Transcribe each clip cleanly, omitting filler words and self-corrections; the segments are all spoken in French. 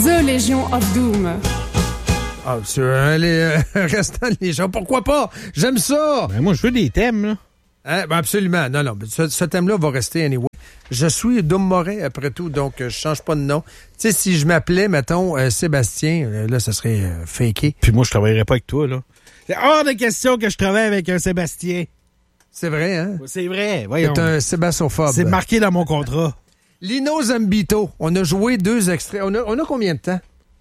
The Legion of Doom. Ah, sur les restants de Légion, pourquoi pas? J'aime ça! Ben moi, je veux des thèmes, là. Hein? Ben absolument. Non, ce thème-là va rester anyway. Je suis Doom Moret, après tout, donc je change pas de nom. Tu sais, si je m'appelais, mettons, Sébastien, là, ça serait faké. Puis moi, je travaillerais pas avec toi, là. C'est hors de question que je travaille avec un Sébastien. C'est vrai, hein? C'est vrai, voyons. C'est un sébastophobe. C'est marqué dans mon contrat. Lino Zambito, on a joué 2 extraits. On a combien de temps?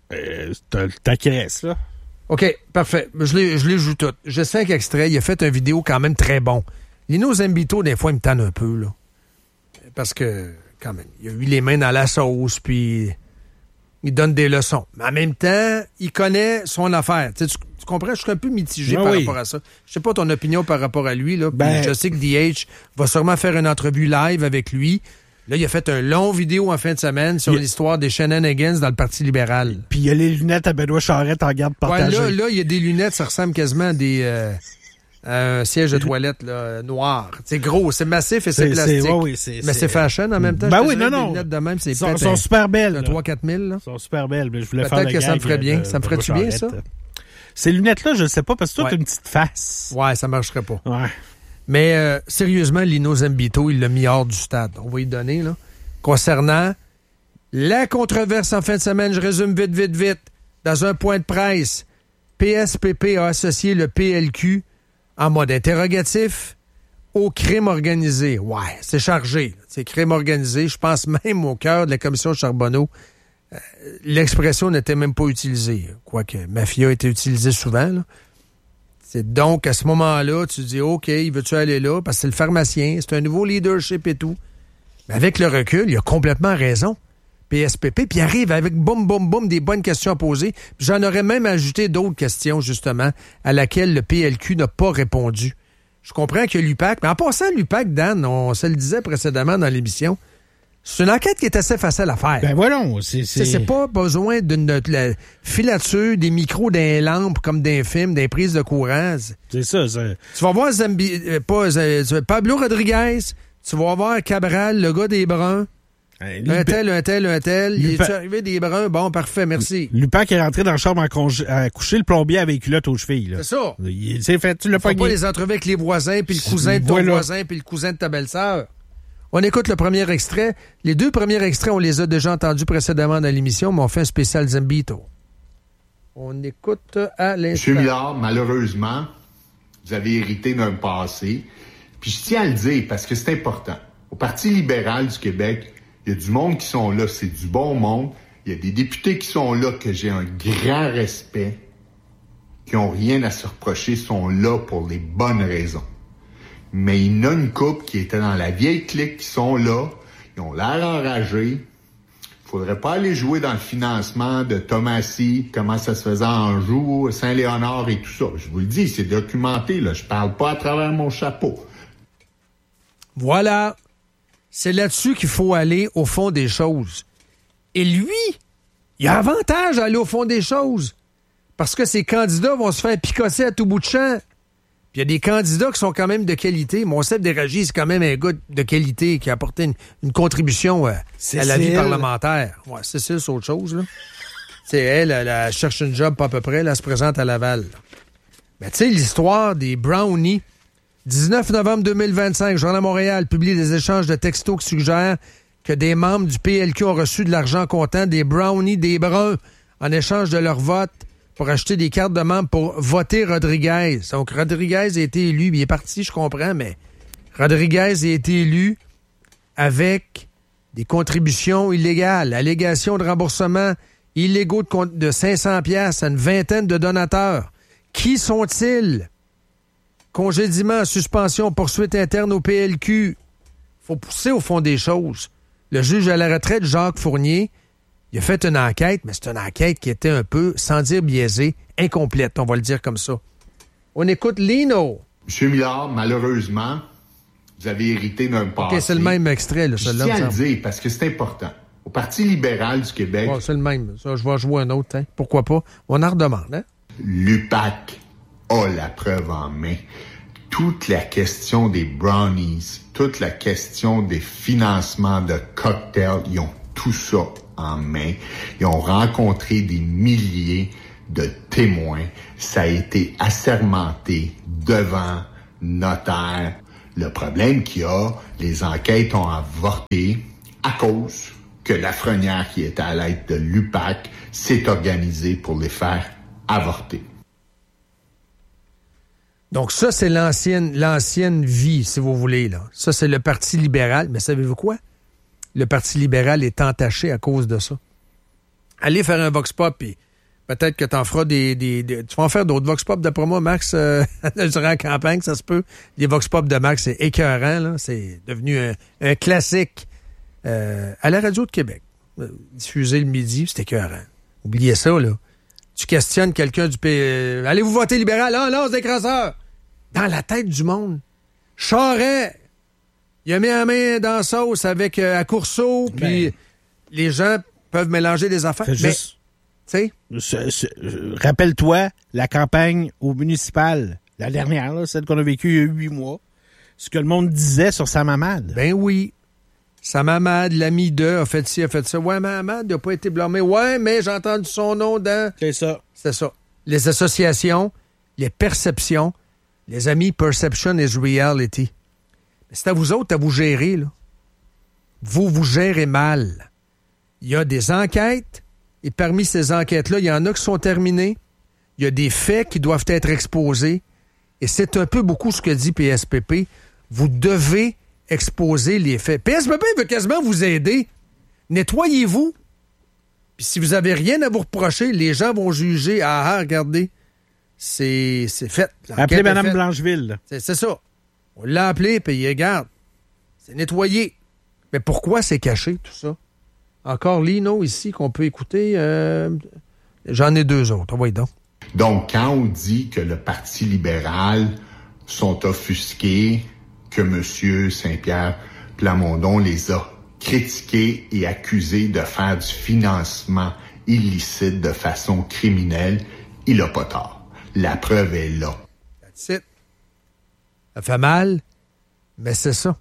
Ta caisse, là. OK, parfait. Je les joue toutes. J'ai 5 extraits. Il a fait une vidéo quand même très bon. Lino Zambito, des fois, il me tanne un peu, là. Parce que, quand même, il a eu les mains dans la sauce, puis il donne des leçons. Mais en même temps, il connaît son affaire. Tu comprends? Je suis un peu mitigé par rapport à ça. Je sais pas ton opinion par rapport à lui, là. Je sais que DH va sûrement faire une entrevue live avec lui. Là, il a fait un long vidéo en fin de semaine sur l'histoire des shenanigans dans le Parti libéral. Puis il y a les lunettes à Benoît Charette en garde partagée. Ouais, là, il y a des lunettes, ça ressemble quasiment à un siège de toilette là, noir. C'est gros, c'est massif et c'est plastique. Mais c'est fashion en même temps. Ben oui, non. Les lunettes de même, c'est sont super belles. 3-4 000. Là. Sont super belles. Je voulais peut-être que ça me ferait bien. Ça me ferait-tu bien, ça? Ces lunettes-là, je ne sais pas, parce que toi, t'as une petite face. Ouais, ça marcherait pas. Ouais. Mais sérieusement, Lino Zambito, il l'a mis hors du stade. On va y donner, là. Concernant la controverse en fin de semaine, je résume vite. Dans un point de presse, PSPP a associé le PLQ en mode interrogatif au crime organisé. Ouais, c'est chargé. C'est crime organisé. Je pense même au cœur de la commission Charbonneau, l'expression n'était même pas utilisée. Quoique mafia a été utilisée souvent, là. C'est donc, à ce moment-là, tu dis, OK, veux-tu aller là? Parce que c'est le pharmacien, c'est un nouveau leadership et tout. Mais avec le recul, il a complètement raison. PSPP, puis il arrive avec boum, des bonnes questions à poser. Puis j'en aurais même ajouté d'autres questions, justement, à laquelle le PLQ n'a pas répondu. Je comprends que l'UPAC, mais en passant, l'UPAC, Dan, on se le disait précédemment dans l'émission, c'est une enquête qui est assez facile à faire. Ben voilà, c'est pas besoin d'une filature, des micros, des lampes comme d'un film, des prises de courant. C'est ça. Tu vas voir Pablo Rodriguez, tu vas voir Cabral, le gars des Bruns. Un tel. Il est arrivé des Bruns? Bon, parfait, merci. L'UPAC est rentré dans la chambre à coucher, le plombier avec culotte aux chevilles. Là. C'est ça. Il s'est fait, tu l'as pas pas les entrevues avec les voisins, puis le cousin de ton voisin, puis le cousin de ta belle-sœur. On écoute le premier extrait. Les 2 premiers extraits, on les a déjà entendus précédemment dans l'émission, mais on fait un spécial Zambito. On écoute à l'instant. M. Millard, malheureusement, vous avez hérité d'un passé. Puis je tiens à le dire parce que c'est important. Au Parti libéral du Québec, il y a du monde qui sont là, c'est du bon monde. Il y a des députés qui sont là que j'ai un grand respect, qui n'ont rien à se reprocher, sont là pour les bonnes raisons. Mais il y en a une couple qui était dans la vieille clique qui sont là, ils ont l'air enragés. Il faudrait pas aller jouer dans le financement de Thomasy, comment ça se faisait en Anjou, Saint-Léonard et tout ça. Je vous le dis, c'est documenté, là. Je parle pas à travers mon chapeau. Voilà. C'est là-dessus qu'il faut aller au fond des choses. Et lui, il a avantage à aller au fond des choses. Parce que ses candidats vont se faire picosser à tout bout de champ. Puis il y a des candidats qui sont quand même de qualité. Monsef Déragi, c'est quand même un gars de qualité qui a apporté une contribution à la vie parlementaire. Ouais, Cécile, c'est autre chose, là. C'est elle cherche une job pas à peu près, elle se présente à Laval. Mais tu sais, l'histoire des brownies. 19 novembre 2025, Journal Montréal publie des échanges de textos qui suggèrent que des membres du PLQ ont reçu de l'argent comptant des brownies des Bruns en échange de leur vote pour acheter des cartes de membres pour voter Rodriguez. Donc, Rodriguez a été élu. Il est parti, je comprends, mais Rodriguez a été élu avec des contributions illégales, allégations de remboursement illégaux de 500$ à une vingtaine de donateurs. Qui sont-ils? Congédiement, suspension, poursuite interne au PLQ. Faut pousser au fond des choses. Le juge à la retraite, Jacques Fournier, il a fait une enquête, mais c'est une enquête qui était un peu, sans dire biaisée, incomplète, on va le dire comme ça. On écoute Lino. M. Millard, malheureusement, vous avez hérité d'un passé. OK, c'est le même extrait, là, celui-là. Je tiens à le dire parce que c'est important. Au Parti libéral du Québec... Oh, c'est le même. Ça, je vais jouer un autre. Hein. Pourquoi pas? On en redemande. Hein? L'UPAC a la preuve en main. Toute la question des brownies, toute la question des financements de cocktails, ils ont tout ça en main. Ils ont rencontré des milliers de témoins. Ça a été assermenté devant notaire. Le problème qu'il y a, les enquêtes ont avorté à cause que Lafrenière, qui était à l'aide de l'UPAC, s'est organisé pour les faire avorter. Donc ça, c'est l'ancienne vie, si vous voulez, là. Ça, c'est le Parti libéral. Mais savez-vous quoi? Le Parti libéral est entaché à cause de ça. Allez faire un vox pop, et peut-être que t'en feras tu vas en faire d'autres vox pop, d'après moi, Max, durant la campagne, ça se peut. Les vox pop de Max, c'est écœurant, là. C'est devenu un classique à la radio de Québec. Diffusé le midi, c'est écœurant. Oubliez ça, là. Tu questionnes quelqu'un du pays. Allez-vous voter libéral? Ah non, c'est des crasseurs! Dans la tête du monde. Charest, il a mis la main dans la sauce avec à Courceau, puis les gens peuvent mélanger des affaires. Mais, tu sais... Rappelle-toi la campagne au municipal, la dernière, là, celle qu'on a vécue il y a 8 mois, ce que le monde disait sur sa mamade. Ben oui. Sa mamade, l'ami d'eux, a fait ci, a fait ça. Ouais, ma mamade n'a pas été blâmée. Ouais, mais j'ai entendu son nom dans... C'est ça. C'est ça. Les associations, les perceptions, les amis, perception is reality. Mais c'est à vous autres à vous gérer, là. Vous gérez mal. Il y a des enquêtes, et parmi ces enquêtes-là, il y en a qui sont terminées. Il y a des faits qui doivent être exposés. Et c'est un peu beaucoup ce que dit PSPP. Vous devez exposer les faits. PSPP veut quasiment vous aider. Nettoyez-vous. Puis si vous n'avez rien à vous reprocher, les gens vont juger. Ah, regardez, c'est fait. Appelez Mme Blancheville. C'est ça. On l'a appelé, puis regarde, c'est nettoyé. Mais pourquoi c'est caché, tout ça? Encore Lino ici qu'on peut écouter. J'en ai 2 autres. Voyez donc. Donc, quand on dit que le Parti libéral sont offusqués, que M. Saint-Pierre Plamondon les a critiqués et accusés de faire du financement illicite de façon criminelle, il n'a pas tort. La preuve est là. That's it. Ça fait mal, mais c'est ça.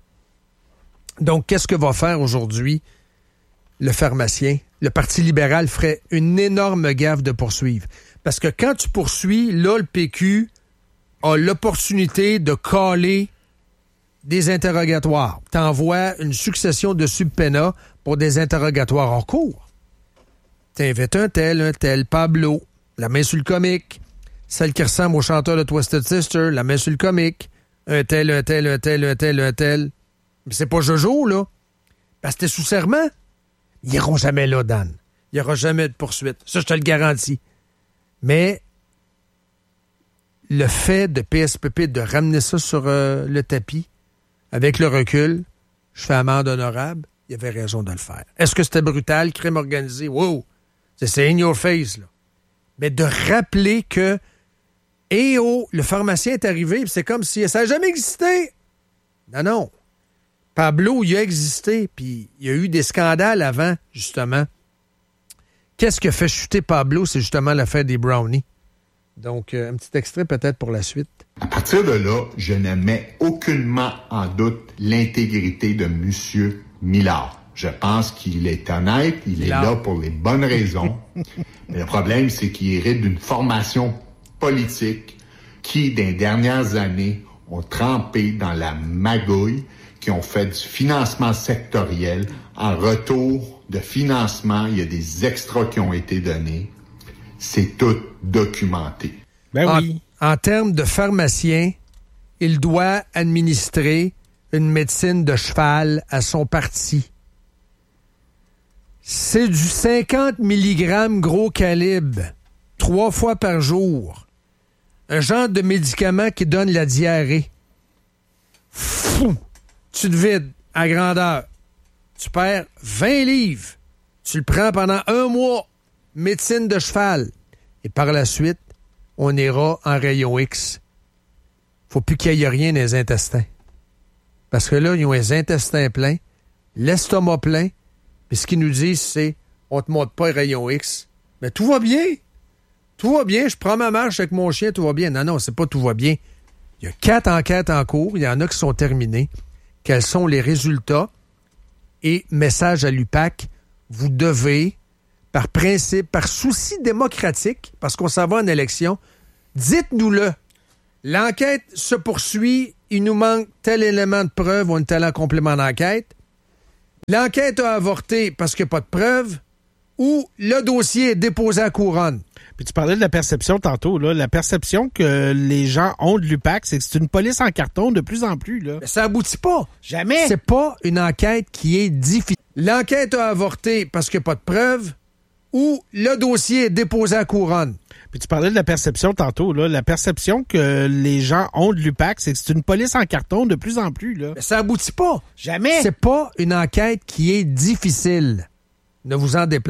Donc, qu'est-ce que va faire aujourd'hui le pharmacien? Le Parti libéral ferait une énorme gaffe de poursuivre. Parce que quand tu poursuis, là, le PQ a l'opportunité de caler des interrogatoires. T'envoies une succession de subpénas pour des interrogatoires en cours. T'invites un tel, Pablo, la main sur le comique, celle qui ressemble au chanteur de Twisted Sister, la main sur le comique, un tel. Mais c'est pas Jojo, là. Parce que t'es sous serment. Ils n'iront jamais là, Dan. Il n'y aura jamais de poursuite. Ça, je te le garantis. Mais le fait de PSPP de ramener ça sur le tapis, avec le recul, je fais amende honorable, il avait raison de le faire. Est-ce que c'était brutal, crime organisé? Wow! C'est in your face, là. Mais de rappeler que, le pharmacien est arrivé, c'est comme si ça n'a jamais existé. Non. Pablo, il a existé, puis il y a eu des scandales avant, justement. Qu'est-ce que fait chuter Pablo? C'est justement l'affaire des brownies. Donc, un petit extrait peut-être pour la suite. À partir de là, je ne mets aucunement en doute l'intégrité de M. Millard. Je pense qu'il est honnête, il est là pour les bonnes raisons. Mais le problème, c'est qu'il hérite d'une formation politique qui, dans les dernières années, ont trempé dans la magouille, qui ont fait du financement sectoriel. En retour de financement, il y a des extras qui ont été donnés. C'est tout documenté. Ben oui. En termes de pharmacien, il doit administrer une médecine de cheval à son parti. C'est du 50 mg gros calibre, 3 fois par jour. Un genre de médicament qui donne la diarrhée. Fou! Tu te vides à grandeur. Tu perds 20 livres. Tu le prends pendant 1 mois. Médecine de cheval. Et par la suite, on ira en rayon X. Faut plus qu'il y ait rien dans les intestins. Parce que là, ils ont les intestins pleins, l'estomac plein, puis ce qu'ils nous disent, c'est on te montre pas le rayon X. Mais tout va bien. Tout va bien. Je prends ma marche avec mon chien, tout va bien. Non, c'est pas tout va bien. Il y a 4 enquêtes en cours. Il y en a qui sont terminées. Quels sont les résultats? Et message à l'UPAC, vous devez, par principe, par souci démocratique, parce qu'on s'en va en élection, dites-nous-le. L'enquête se poursuit, il nous manque tel élément de preuve ou un tel complément d'enquête. L'enquête a avorté parce qu'il n'y a pas de preuve, ou le dossier est déposé à couronne. Puis tu parlais de la perception tantôt, là. La perception que les gens ont de l'UPAC, c'est que c'est une police en carton de plus en plus, là. Mais ça aboutit pas. Jamais. C'est pas une enquête qui est difficile. L'enquête a avorté parce qu'il n'y a pas de preuve, ou le dossier est déposé à couronne. Puis tu parlais de la perception tantôt, là. La perception que les gens ont de l'UPAC, c'est que c'est une police en carton de plus en plus, là. Mais ça aboutit pas. Jamais. C'est pas une enquête qui est difficile. Ne vous en déplaise.